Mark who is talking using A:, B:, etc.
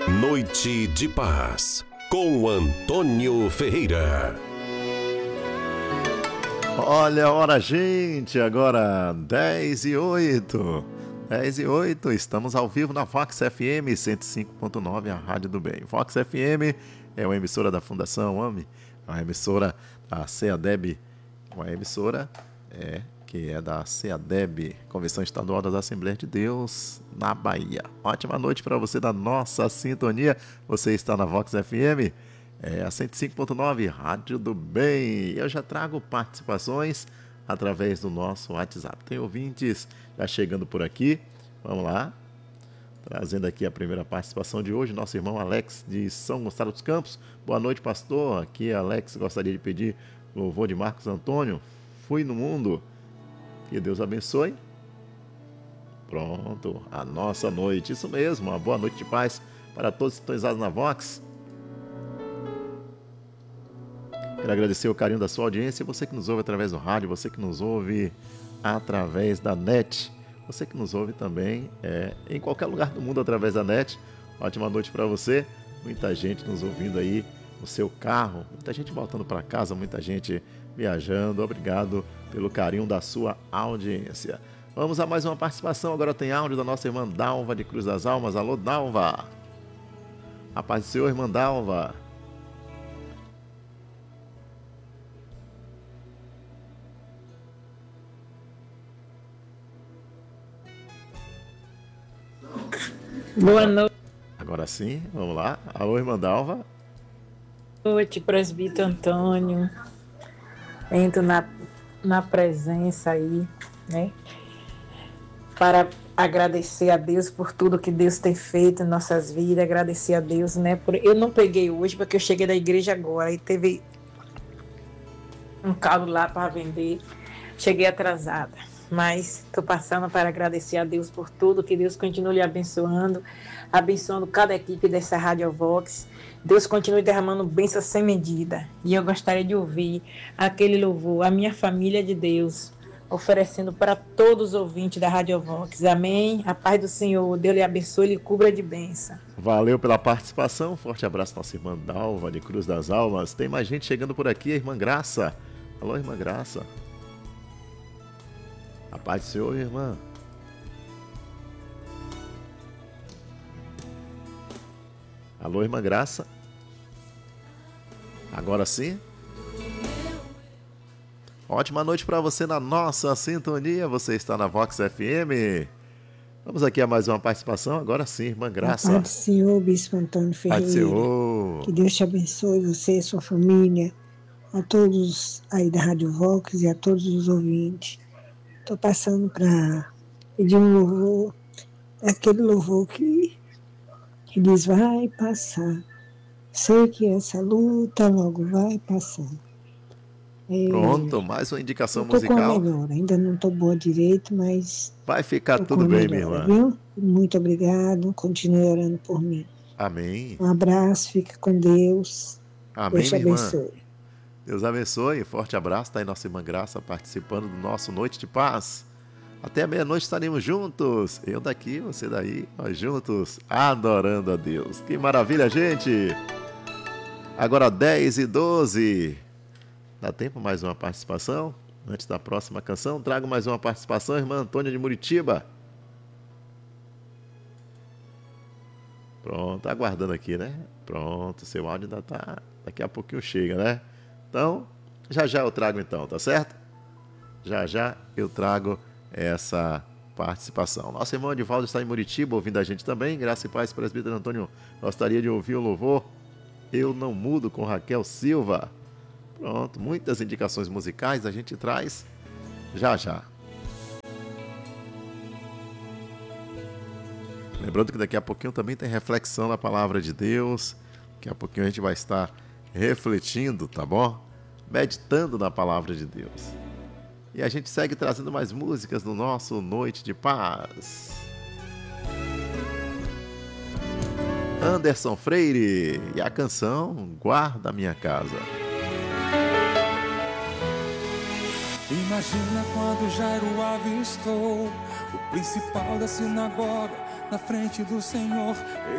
A: Noite de Paz, com Antônio Ferreira.
B: Olha a hora, gente, agora 10h08. 10h08, estamos ao vivo na Vox FM 105.9, a Rádio do Bem. Vox FM é uma emissora da Fundação AME, uma emissora da CEADEB, uma emissora que é da CEADEB, Convenção Estadual das Assembleias de Deus, na Bahia. Ótima noite para você da nossa sintonia. Você está na Vox FM, a 105.9, Rádio do Bem. Eu já trago participações através do nosso WhatsApp. Tem ouvintes já chegando por aqui. Vamos lá. Trazendo aqui a primeira participação de hoje, nosso irmão Alex de São Gonçalo dos Campos. Boa noite, pastor. Aqui Alex gostaria de pedir louvor de Marcos Antônio. Fui no mundo. Que Deus abençoe. Pronto, a nossa noite. Isso mesmo, uma boa noite de paz para todos sintonizados na Vox. Quero agradecer o carinho da sua audiência. Você que nos ouve através do rádio, você que nos ouve através da net, você que nos ouve também em qualquer lugar do mundo através da net. Ótima noite para você. Muita gente nos ouvindo aí no seu carro, muita gente voltando para casa, muita gente viajando. Obrigado pelo carinho da sua audiência. Vamos a mais uma participação. Agora tem áudio da nossa irmã Dalva de Cruz das Almas. Alô, Dalva. A paz do Senhor, irmã Dalva.
C: Boa noite.
B: Agora sim, vamos lá. Alô, irmã Dalva.
C: Boa noite, presbítero Antônio. Entro na presença aí, né? Para agradecer a Deus por tudo que Deus tem feito em nossas vidas. Agradecer a Deus, né? Eu não peguei hoje, porque eu cheguei da igreja agora e teve um carro lá para vender. Cheguei atrasada. Mas estou passando para agradecer a Deus por tudo, que Deus continue lhe abençoando cada equipe dessa Rádio Vox. Deus continue derramando bênçãos sem medida. E eu gostaria de ouvir aquele louvor, a minha família de Deus, oferecendo para todos os ouvintes da Rádio Vox. Amém? A paz do Senhor, Deus lhe abençoe e lhe cubra de bênção.
B: Valeu pela participação. Forte abraço, nossa irmã Dalva de Cruz das Almas. Tem mais gente chegando por aqui, a irmã Graça. Alô, irmã Graça. A paz do Senhor, irmã. Alô, irmã Graça. Agora sim. Ótima noite para você na nossa sintonia. Você está na Vox FM. Vamos aqui a mais uma participação. Agora sim, irmã Graça.
D: A paz do Senhor, Bispo Antônio Ferreira.
B: Paz do Senhor.
D: Que Deus te abençoe, você e sua família, a todos aí da Rádio Vox e a todos os ouvintes. Estou passando para pedir um louvor, aquele louvor que diz: vai passar, sei que essa luta logo vai passar.
B: Pronto, mais uma indicação
D: musical.
B: musical.
D: Estou com a melhor, ainda não estou boa direito, mas
B: vai ficar tudo bem, minha irmã.
D: Viu? Muito obrigado, continue orando por mim.
B: Amém.
D: Um abraço, fica com Deus.
B: Amém,
D: Deus te abençoe.
B: Deus abençoe, forte abraço, está aí nossa irmã Graça participando do nosso Noite de Paz. Até a meia-noite estaremos juntos, eu daqui, você daí, nós juntos, adorando a Deus. Que maravilha, gente! Agora 10h12, dá tempo mais uma participação? Antes da próxima canção, trago mais uma participação, irmã Antônia de Muritiba. Pronto, aguardando aqui, né? Pronto, seu áudio ainda tá, daqui a pouquinho chega, né? Então, já eu trago então, tá certo? Já eu trago essa participação. Nosso irmão Edivaldo está em Muritiba, ouvindo a gente também. Graça e paz, presbítero Antônio. Gostaria de ouvir o louvor Eu Não Mudo, com Raquel Silva. Pronto, muitas indicações musicais a gente traz já. Lembrando que daqui a pouquinho também tem reflexão na palavra de Deus. Daqui a pouquinho a gente vai estar refletindo, tá bom? Meditando na palavra de Deus. E a gente segue trazendo mais músicas no nosso Noite de Paz. Anderson Freire e a canção Guarda Minha Casa.
E: Imagina quando Jairo avistou o principal da sinagoga na frente do Senhor.